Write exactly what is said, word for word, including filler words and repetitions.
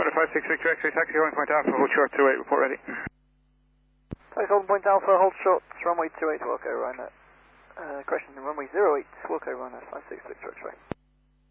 five six Victor X-ray, taxi holding point Alpha, hold short two eight, report ready. Taxi holding point Alpha, hold short, runway two eight, Wilco, Rhino. Uh, correction, runway zero eight, Wilco, Rhino, five six Victor X-ray.